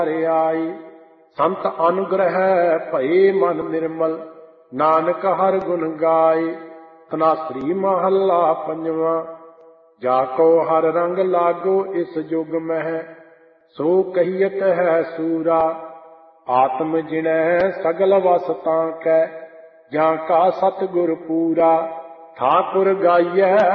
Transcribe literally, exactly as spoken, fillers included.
ਆਈ। ਸੰਤ ਅਨੁਗ੍ਰਹਿ ਭਏ ਮਨ ਨਿਰਮਲ, ਨਾਨਕ ਹਰਿ ਗੁਣ ਗਾਏ। ਧਨਾਸਰੀ ਮਹੱਲਾ ਪੰਜਵਾਂ। ਜਾ ਕੋ ਹਰ ਰੰਗ ਲਾਗੋ ਇਸ ਜੁਗ ਮਹਿ, ਸੋ ਕਹੀਅਤ ਹੈ ਸੂਰਾ। ਆਤਮ ਜਿਣੈ ਸਗਲ ਵਸ ਤਾਂ ਕੈ, ਜਾਂ ਕਾ ਸਤਿਗੁਰ ਪੂਰਾ। ਠਾਕੁਰ ਗਾਈਐ